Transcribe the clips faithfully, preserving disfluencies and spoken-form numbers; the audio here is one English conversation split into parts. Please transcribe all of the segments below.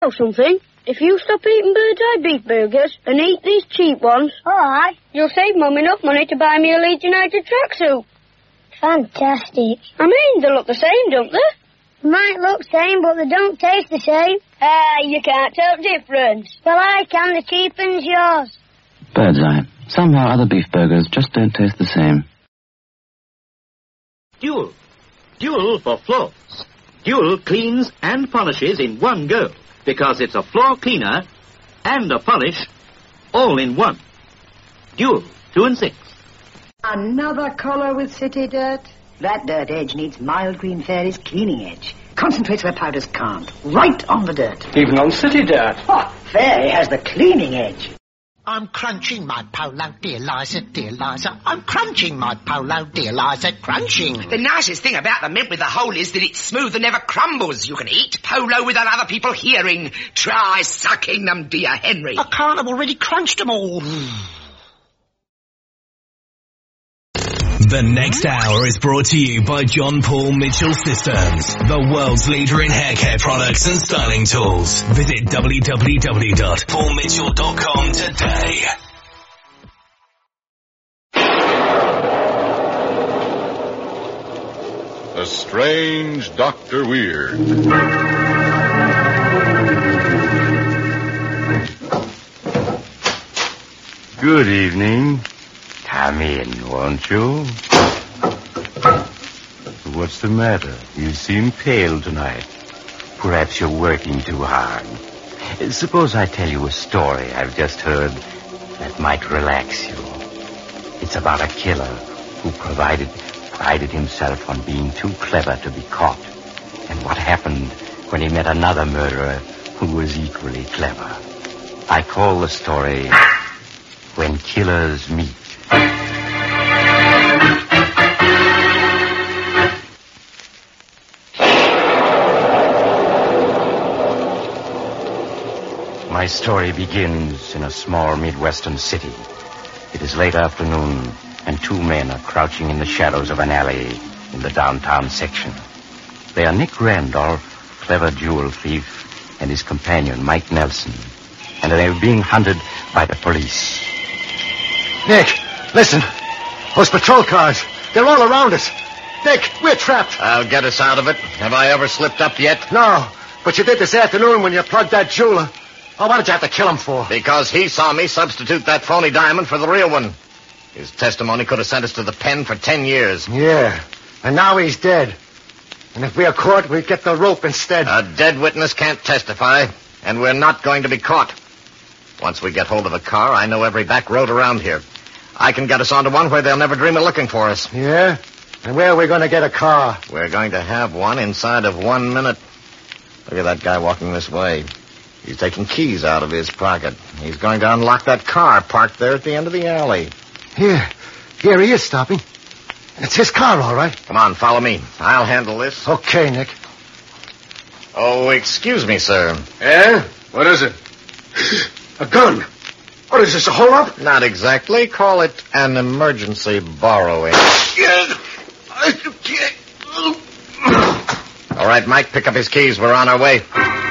know something? If you stop eating Bird's Eye beef burgers and eat these cheap ones, all right, you'll save Mum enough money to buy me a Leeds United tracksuit. Fantastic. I mean, they look the same, don't they? Might look same, but they don't taste the same. Ah, you can't tell the difference. Well, I can. The cheap one's yours. Bird's Eye. Somehow other beef burgers just don't taste the same. Dual. Dual for floors. Dual cleans and polishes in one go, because it's a floor cleaner and a polish all in one. Dual, two and six. Another colour with City Dirt? That dirt edge needs Mild Green Fairy's cleaning edge. Concentrates where powders can't. Right on the dirt. Even on City Dirt. Oh, Fairy has the cleaning edge. I'm crunching my polo, dear Liza, dear Liza. I'm crunching my polo, dear Liza, crunching. The nicest thing about the mint with the hole is that it's smooth and never crumbles. You can eat polo without other people hearing. Try sucking them, dear Henry. I can't, I've already crunched them all. The next hour is brought to you by John Paul Mitchell Systems, the world's leader in hair care products and styling tools. Visit w w w dot paul mitchell dot com today. A Strange Doctor Weird. Good evening. Come in, won't you? What's the matter? You seem pale tonight. Perhaps you're working too hard. Suppose I tell you a story I've just heard that might relax you. It's about a killer who provided, prided himself on being too clever to be caught, and what happened when he met another murderer who was equally clever. I call the story When Killers Meet. My story begins in a small Midwestern city. It is late afternoon, and two men are crouching in the shadows of an alley in the downtown section. They are Nick Randolph, clever jewel thief, and his companion, Mike Nelson, and they are being hunted by the police. Nick, listen. Those patrol cars, they're all around us. Nick, we're trapped. I'll get us out of it. Have I ever slipped up yet? No, but you did this afternoon when you plugged that jeweler. Oh, what did you have to kill him for? Because he saw me substitute that phony diamond for the real one. His testimony could have sent us to the pen for ten years. Yeah, and now he's dead. And if we are caught, we get the rope instead. A dead witness can't testify, and we're not going to be caught. Once we get hold of a car, I know every back road around here. I can get us onto one where they'll never dream of looking for us. Yeah? And where are we going to get a car? We're going to have one inside of one minute. Look at that guy walking this way. He's taking keys out of his pocket. He's going to unlock that car parked there at the end of the alley. Here. Here he is stopping. It's his car, all right. Come on, follow me. I'll handle this. Okay, Nick. Oh, excuse me, sir. Yeah? What is it? A gun. What is this, a hold-up? Not exactly. Call it an emergency borrowing. All right, Mike, pick up his keys. We're on our way.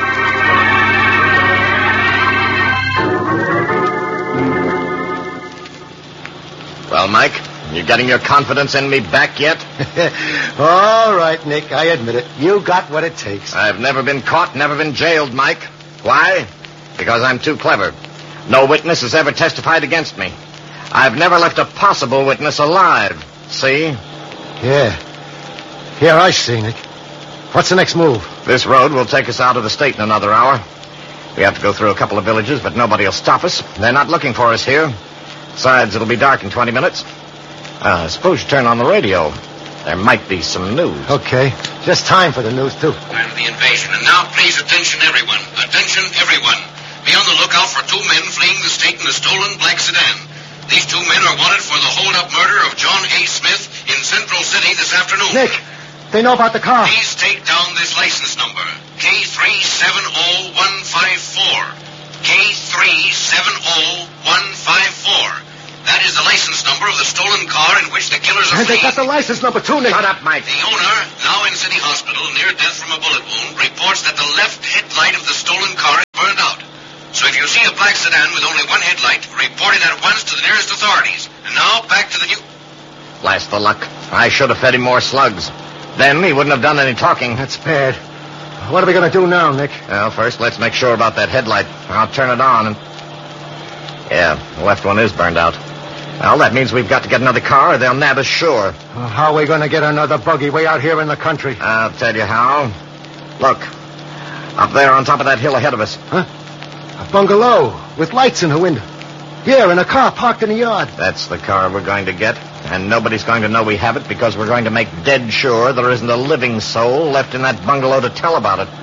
Well, Mike, you getting your confidence in me back yet? All right, Nick, I admit it. You got what it takes. I've never been caught, never been jailed, Mike. Why? Because I'm too clever. No witness has ever testified against me. I've never left a possible witness alive. See? Yeah. Here, I see, Nick. What's the next move? This road will take us out of the state in another hour. We have to go through a couple of villages, but nobody will stop us. They're not looking for us here. Besides, it'll be dark in twenty minutes. Uh, suppose you turn on the radio. There might be some news. Okay. Just time for the news, too. Plan of the invasion. And now, please, attention, everyone. Attention, everyone. Be on the lookout for two men fleeing the state in a stolen black sedan. These two men are wanted for the hold-up murder of John A. Smith in Central City this afternoon. Nick, they know about the car. Please take down this license number. K three seven zero one five four. K three seven zero one five four. That is the license number of the stolen car in which the killers are And fleeing. they got the license number, too, Nick. Shut up, Mike. The owner, now in City Hospital, near death from a bullet wound, reports that the left headlight of the stolen car is burned out. So if you see a black sedan with only one headlight, report it at once to the nearest authorities. And now, back to the new... Blast the luck. I should have fed him more slugs. Then he wouldn't have done any talking. That's bad. What are we going to do now, Nick? Well, first, let's make sure about that headlight. I'll turn it on and... Yeah, the left one is burned out. Well, that means we've got to get another car or they'll nab us sure. Well, how are we going to get another buggy way out here in the country? I'll tell you how. Look, up there on top of that hill ahead of us. Huh? A bungalow with lights in the window. Yeah, and a car parked in the yard. That's the car we're going to get. And nobody's going to know we have it because we're going to make dead sure there isn't a living soul left in that bungalow to tell about it.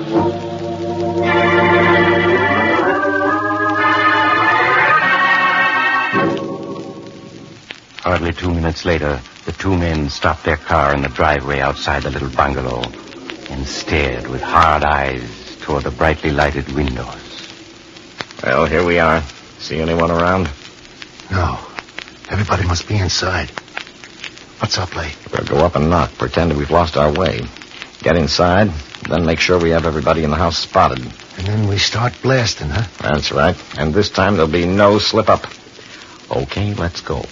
Hardly two minutes later, the two men stopped their car in the driveway outside the little bungalow and stared with hard eyes toward the brightly lighted windows. Well, here we are. See anyone around? No. Everybody must be inside. What's up, Lee? We'll go up and knock, pretend we've lost our way. Get inside, then make sure we have everybody in the house spotted. And then we start blasting, huh? That's right. And this time there'll be no slip-up. Okay, let's go.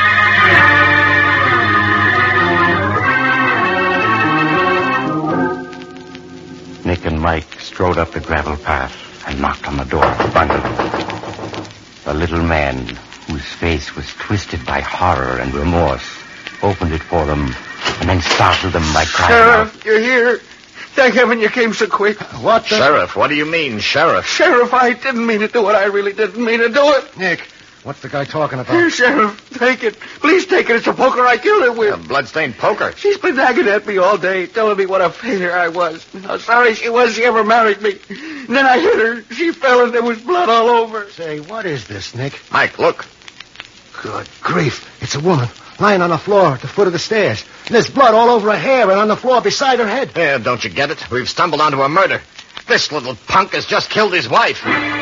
Nick and Mike strode up the gravel path and knocked on the door of the bungalow. The little man, whose face was twisted by horror and remorse, opened it for them and then startled them by crying Sheriff, out. You're here. Thank heaven you came so quick. What the... Sheriff, what do you mean, Sheriff? Sheriff, I didn't mean to do it. I really didn't mean to do it. Nick, what's the guy talking about? Here, Sheriff, take it. Please take it. It's a poker I killed her with. A bloodstained poker? She's been nagging at me all day, telling me what a failure I was. How sorry she was she ever married me. And then I hit her. She fell and there was blood all over. Say, what is this, Nick? Mike, look. Good grief. It's a woman lying on the floor at the foot of the stairs. And there's blood all over her hair and on the floor beside her head. Yeah, don't you get it? We've stumbled onto a murder. This little punk has just killed his wife.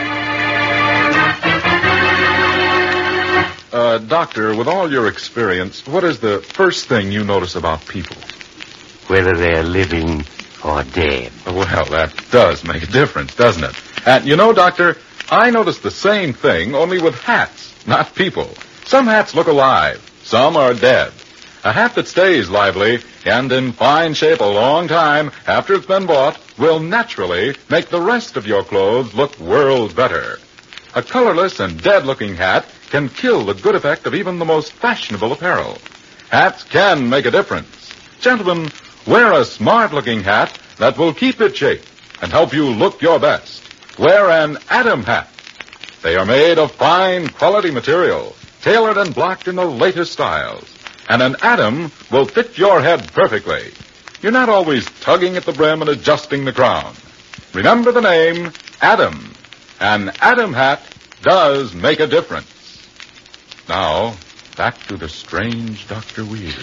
Uh, Doctor, with all your experience, what is the first thing you notice about people? Whether they're living or dead. Well, that does make a difference, doesn't it? And you know, Doctor, I noticed the same thing, only with hats, not people. Some hats look alive. Some are dead. A hat that stays lively and in fine shape a long time after it's been bought will naturally make the rest of your clothes look worlds better. A colorless and dead-looking hat can kill the good effect of even the most fashionable apparel. Hats can make a difference. Gentlemen, wear a smart-looking hat that will keep its shape and help you look your best. Wear an Adam hat. They are made of fine quality material, tailored and blocked in the latest styles. And an Adam will fit your head perfectly. You're not always tugging at the brim and adjusting the crown. Remember the name, Adam. An Adam hat does make a difference. Now, back to the strange Doctor Weir.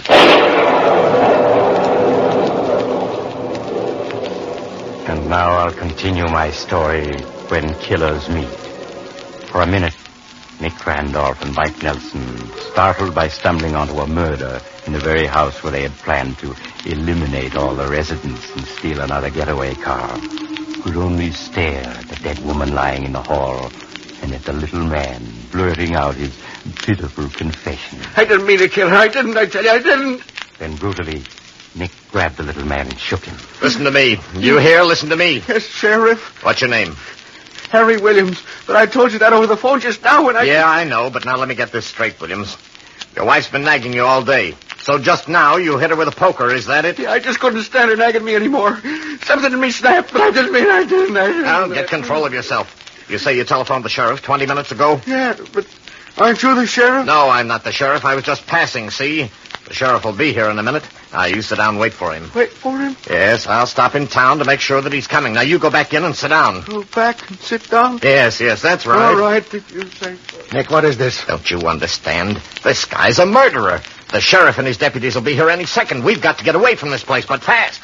And now I'll continue my story when killers meet. For a minute, Nick Randolph and Mike Nelson, startled by stumbling onto a murder in the very house where they had planned to eliminate all the residents and steal another getaway car, could only stare at the dead woman lying in the hall and at the little man blurting out his pitiful confession. I didn't mean to kill her. I didn't, I tell you, I didn't. Then brutally, Nick grabbed the little man and shook him. Listen to me. You hear? Listen to me. Yes, Sheriff. What's your name? Harry Williams. But I told you that over the phone just now when I... Yeah, I know, but now let me get this straight, Williams. Your wife's been nagging you all day. So just now you hit her with a poker, is that it? Yeah, I just couldn't stand her nagging me anymore. Something in me snapped, but I didn't mean I didn't. I didn't. Now, get control of yourself. You say you telephoned the sheriff twenty minutes ago? Yeah, but aren't you the sheriff? No, I'm not the sheriff. I was just passing, see? The sheriff will be here in a minute. Now, you sit down and wait for him. Wait for him? Yes, I'll stop in town to make sure that he's coming. Now, you go back in and sit down. Go back and sit down? Yes, yes, that's right. All right, if you say so. Nick, what is this? Don't you understand? This guy's a murderer. The sheriff and his deputies will be here any second. We've got to get away from this place, but fast.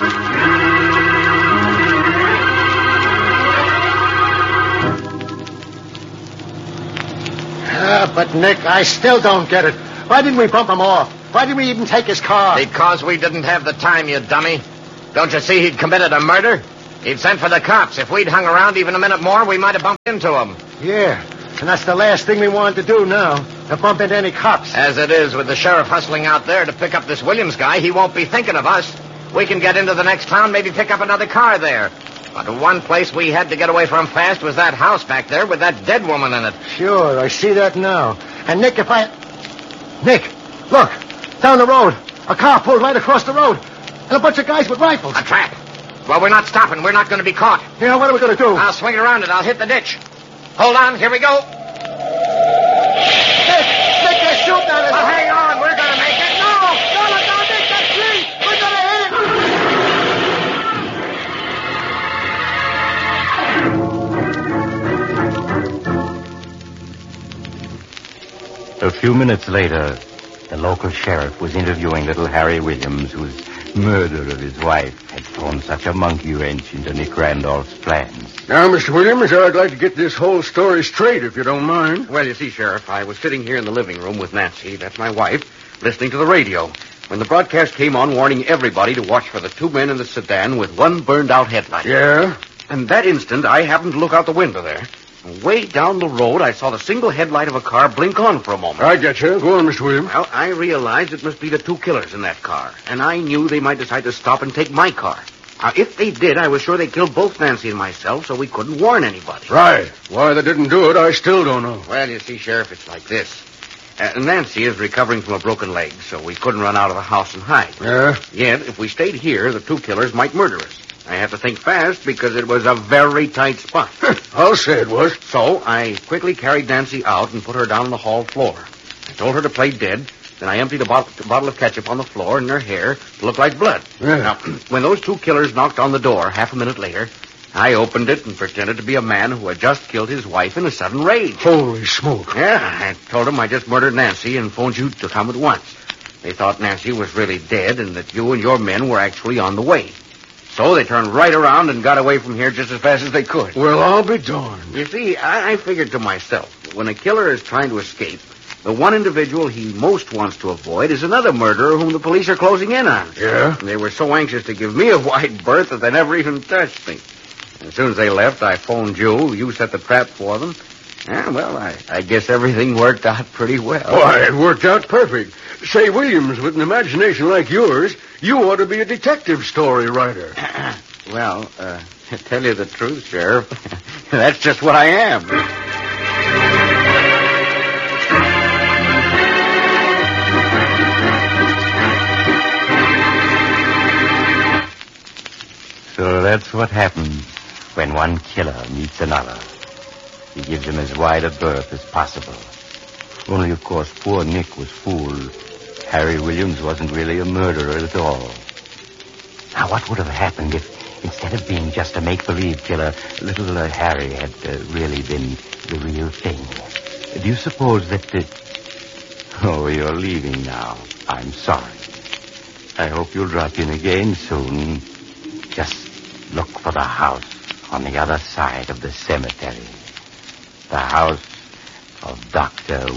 Ah, but, Nick, I still don't get it. Why didn't we bump him off? Why didn't we even take his car? Because we didn't have the time, you dummy. Don't you see he'd committed a murder? He'd sent for the cops. If we'd hung around even a minute more, we might have bumped into him. Yeah, and that's the last thing we wanted to do now, to bump into any cops. As it is, with the sheriff hustling out there to pick up this Williams guy, he won't be thinking of us. We can get into the next town, maybe pick up another car there. But the one place we had to get away from fast was that house back there with that dead woman in it. Sure, I see that now. And, Nick, if I... Nick, look, down the road. A car pulled right across the road. And a bunch of guys with rifles. A trap. Well, we're not stopping. We're not going to be caught. Yeah, what are we going to do? I'll swing around it. I'll hit the ditch. Hold on. Here we go. Nick, Nick, they're shooting at us. Well, hang on. We're going to make it. No, no, look down, Nick, that tree. We're going to hit it. A few minutes later, the local sheriff was interviewing little Harry Williams, whose murder of his wife had thrown such a monkey wrench into Nick Randolph's plans. Now, Mister Williams, I'd like to get this whole story straight, if you don't mind. Well, you see, Sheriff, I was sitting here in the living room with Nancy, that's my wife, listening to the radio, when the broadcast came on warning everybody to watch for the two men in the sedan with one burned-out headlight. Yeah? And that instant, I happened to look out the window there. And way down the road, I saw the single headlight of a car blink on for a moment. I get you. Go on, Mister Williams. Well, I realized it must be the two killers in that car, and I knew they might decide to stop and take my car. Now, if they did, I was sure they killed both Nancy and myself, so we couldn't warn anybody. Right. Why they didn't do it, I still don't know. Well, you see, Sheriff, it's like this. Uh, Nancy is recovering from a broken leg, so we couldn't run out of the house and hide. Yeah? Yet, if we stayed here, the two killers might murder us. I had to think fast because it was a very tight spot. I'll say it was. So I quickly carried Nancy out and put her down on the hall floor. I told her to play dead. Then I emptied a bottle, a bottle of ketchup on the floor and her hair looked like blood. Yeah. Now, when those two killers knocked on the door half a minute later, I opened it and pretended to be a man who had just killed his wife in a sudden rage. Holy smoke. Yeah, I told them I just murdered Nancy and phoned you to come at once. They thought Nancy was really dead and that you and your men were actually on the way. So they turned right around and got away from here just as fast as they could. Well, I'll be darned. You see, I, I figured to myself, that when a killer is trying to escape, the one individual he most wants to avoid is another murderer whom the police are closing in on. Yeah? They were so anxious to give me a wide berth that they never even touched me. As soon as they left, I phoned you. You set the trap for them. Yeah, well, I, I guess everything worked out pretty well. Why, it worked out perfect. Say, Williams, with an imagination like yours, you ought to be a detective story writer. Well, uh, to tell you the truth, Sheriff, that's just what I am. So that's what happens when one killer meets another. He gives him as wide a berth as possible. Only, of course, poor Nick was fooled. Harry Williams wasn't really a murderer at all. Now, what would have happened if, instead of being just a make-believe killer, little uh, Harry had uh, really been the real thing? Do you suppose that... Uh... Oh, you're leaving now. I'm sorry. I hope you'll drop in again soon. Just look for the house on the other side of the cemetery. The house of Doctor